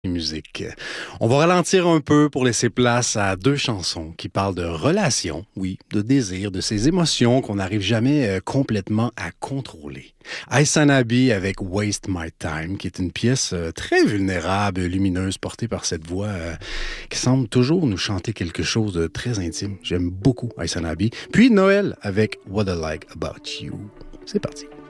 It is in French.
Musique. On va ralentir un peu pour laisser place à deux chansons qui parlent de relations, oui, de désir, de ces émotions qu'on n'arrive jamais complètement à contrôler. Aisanabi avec Waste My Time, qui est une pièce très vulnérable, lumineuse, portée par cette voix qui semble toujours nous chanter quelque chose de très intime. J'aime beaucoup Aisanabi. Puis Noël avec What I Like About You. C'est parti.